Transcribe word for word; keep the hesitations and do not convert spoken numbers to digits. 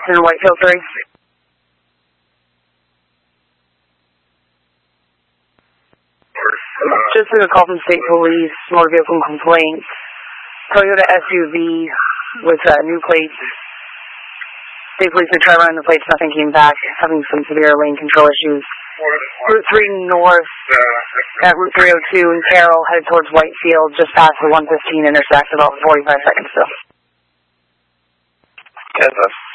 in Whitefield three. Just took a call from State Police, motor vehicle complaint. Toyota S U V with uh, new plates. State Police had tried running the plates, nothing came back, having some severe lane control issues. Route three north at Route three oh two in Carroll, headed towards Whitefield, just past the one fifteen intersect, about forty-five seconds still. Yes,